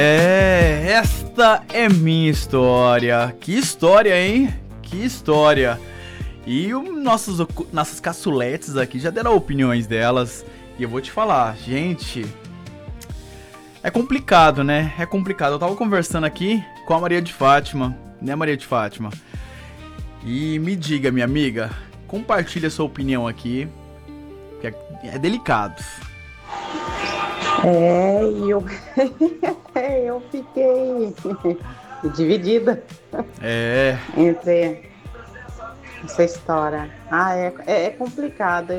Esta é minha história. Que história, hein? Que história. E nossas caçuletes aqui já deram opiniões delas. E eu vou te falar, gente, é complicado, né? É complicado. Eu tava conversando aqui com a Maria de Fátima, né, Maria de Fátima? E me diga, minha amiga, compartilha sua opinião aqui, que é delicado. Eu, eu fiquei dividida entre essa história. É complicado.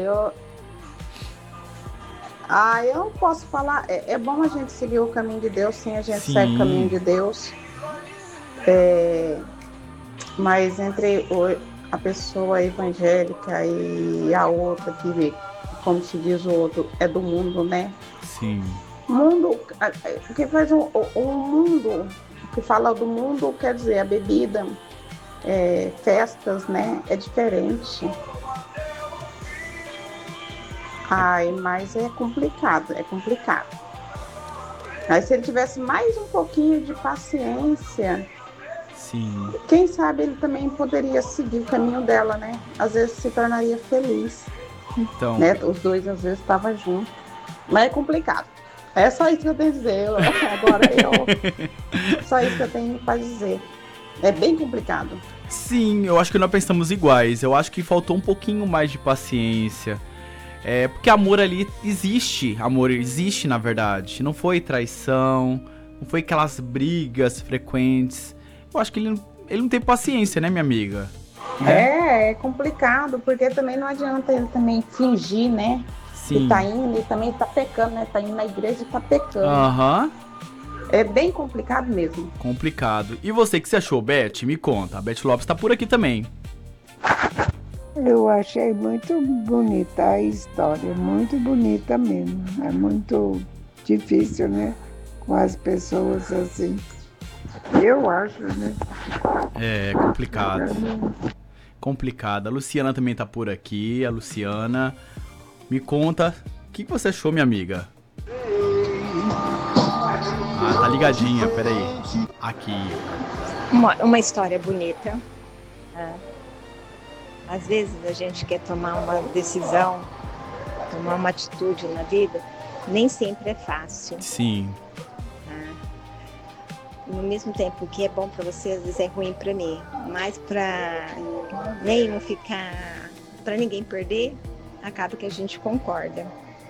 Eu não posso falar. É bom a gente seguir o caminho de Deus, sim, a gente segue o caminho de Deus. Mas entre a pessoa evangélica e a outra que, como se diz o outro, é do mundo, né? Sim. Mundo, o que faz o mundo, o que fala do mundo, quer dizer, a bebida, festas, né? É diferente. Mas é complicado. Mas se ele tivesse mais um pouquinho de paciência, sim, quem sabe ele também poderia seguir o caminho dela, né? Às vezes se tornaria feliz. Então, Né? Os dois às vezes estavam juntos. Mas é complicado. É só isso que eu tenho a dizer. Só isso que eu tenho para dizer. É bem complicado. Sim, eu acho que nós pensamos iguais. Eu acho que faltou um pouquinho mais de paciência. Porque amor existe na verdade. Não foi traição, não foi aquelas brigas frequentes. Eu acho que ele não tem paciência, né, minha amiga? É complicado, porque também não adianta ele também fingir, né? Sim. Que tá indo e também tá pecando, né? Tá indo na igreja e tá pecando. Aham. É bem complicado mesmo. Complicado. E você, que você achou, Beth? Me conta. A Beth Lopes tá por aqui também. Eu achei muito bonita a história, muito bonita mesmo. É muito difícil, né? Com as pessoas assim. Eu acho, né? É complicado. Complicado. A Luciana também tá por aqui. A Luciana, me conta, o que você achou, minha amiga? Tá ligadinha, peraí. Aqui. Uma história bonita. Às vezes a gente quer tomar uma decisão, tomar uma atitude na vida, nem sempre é fácil. Sim. No mesmo tempo que é bom para você, às vezes é ruim para mim. Mas para nenhum ficar, para ninguém perder, acaba que a gente concorda.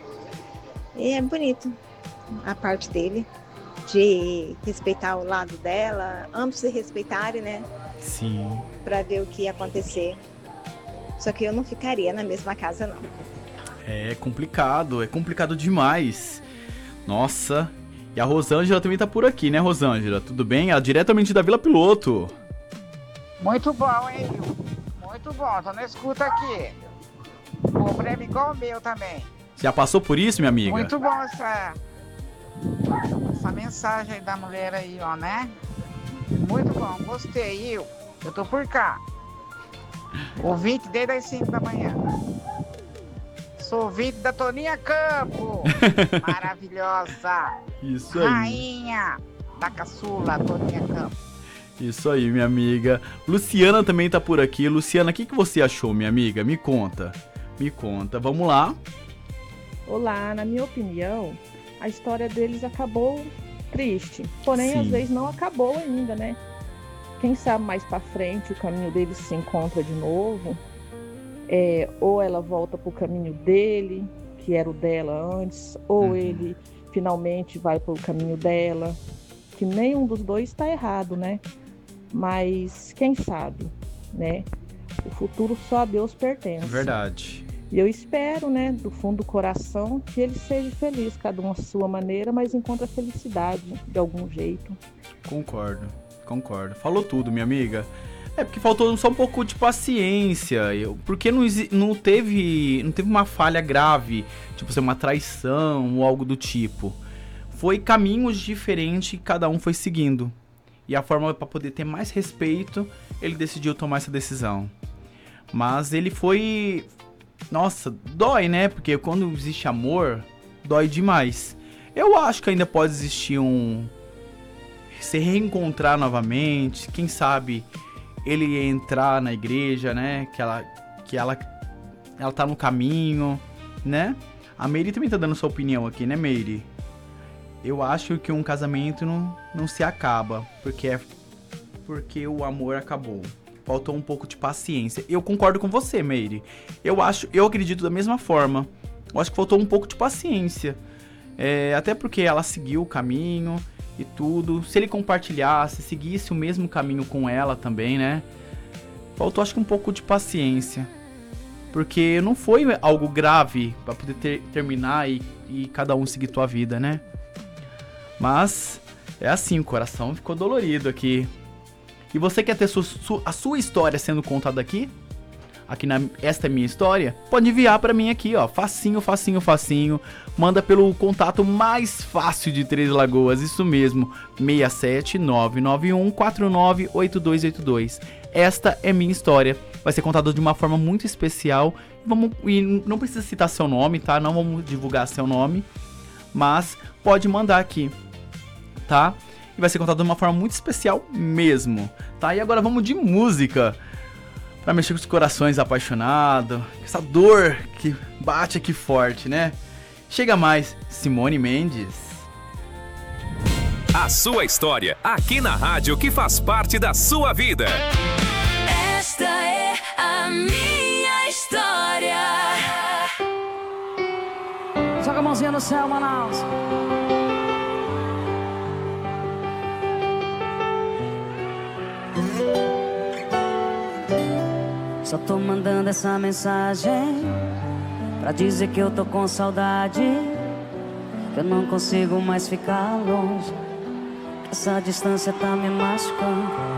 E é bonito a parte dele, de respeitar o lado dela, ambos se respeitarem, né? Sim. Para ver o que ia acontecer. Só que eu não ficaria na mesma casa, não. É complicado demais. Nossa. E a Rosângela também tá por aqui, né, Rosângela? Tudo bem? Ela diretamente da Vila Piloto. Muito bom, hein, Will? Muito bom, tô na escuta aqui. Problema igual o meu também. Já passou por isso, minha amiga? Muito bom essa mensagem aí da mulher aí, ó, né? Muito bom, gostei, Will. Eu tô por cá. Ouvinte desde as 5 da manhã. Sou ouvinte da Toninha Campo. Maravilhosa. Isso aí. Rainha da caçula, Toninha Campo. Isso aí, minha amiga. Luciana também tá por aqui. Luciana, o que você achou, minha amiga? Me conta. Vamos lá. Olá, na minha opinião, a história deles acabou triste. Porém, às vezes não acabou ainda, né? Quem sabe mais pra frente o caminho deles se encontra de novo. Ou ela volta pro caminho dele, que era o dela antes, ou ele finalmente vai pro caminho dela. Que nenhum dos dois está errado, né? Mas quem sabe, né? O futuro só a Deus pertence. Verdade. E eu espero, né, do fundo do coração, que ele seja feliz, cada um à sua maneira, mas encontre a felicidade de algum jeito. Concordo. Falou tudo, minha amiga. Porque faltou só um pouco de paciência. Porque não teve uma falha grave, tipo, ser uma traição ou algo do tipo. Foi caminhos diferentes que cada um foi seguindo. E a forma para poder ter mais respeito, ele decidiu tomar essa decisão. Mas ele foi... Nossa, dói, né? Porque quando existe amor, dói demais. Eu acho que ainda pode existir se reencontrar novamente, quem sabe ele entrar na igreja, né? Que ela tá no caminho, né? A Meire também tá dando sua opinião aqui, né, Meire? Eu acho que um casamento não se acaba, porque o amor acabou. Faltou um pouco de paciência. Eu concordo com você, Meire. Eu acredito da mesma forma. Eu acho que faltou um pouco de paciência. Até porque ela seguiu o caminho e tudo. Se ele compartilhasse, seguisse o mesmo caminho com ela também, né? Faltou, acho que um pouco de paciência. Porque não foi algo grave pra poder terminar e cada um seguir tua vida, né? Mas é assim, o coração ficou dolorido aqui. E você quer ter a sua história sendo contada aqui? Esta é minha história? Pode enviar pra mim aqui, ó. Facinho, facinho, facinho. Manda pelo contato mais fácil de Três Lagoas. Isso mesmo. 67991498282. Esta é minha história. Vai ser contada de uma forma muito especial. E não precisa citar seu nome, tá? Não vamos divulgar seu nome. Mas pode mandar aqui, tá? E vai ser contado de uma forma muito especial mesmo, tá? E agora vamos de música. Pra mexer com os corações apaixonados. Essa dor que bate aqui forte, né? Chega mais, Simone Mendes. A sua história, aqui na rádio que faz parte da sua vida. Esta é a minha história. Joga a mãozinha no céu, Manaus. Só tô mandando essa mensagem pra dizer que eu tô com saudade, que eu não consigo mais ficar longe, que essa distância tá me machucando.